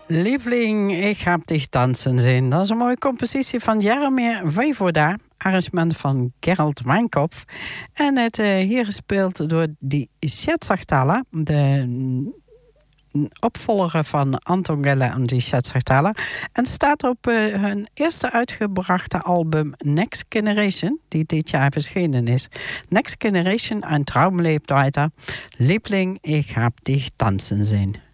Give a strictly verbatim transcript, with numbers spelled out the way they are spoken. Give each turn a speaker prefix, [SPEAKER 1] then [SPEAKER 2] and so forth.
[SPEAKER 1] Liebling, ik heb dich dansen zien. Dat is een mooie compositie van Jaromir Vojvoda. Arrangement van Gerald Wijnkopf. En het uh, hier gespeeld door die Schetzertaler, de opvolger van Anton Gelle en die Schetzertaler. En staat op uh, hun eerste uitgebrachte album Next Generation, die dit jaar verschenen is. Next Generation, een Traum lebt weiter. Liebling, ik heb dich dansen zien.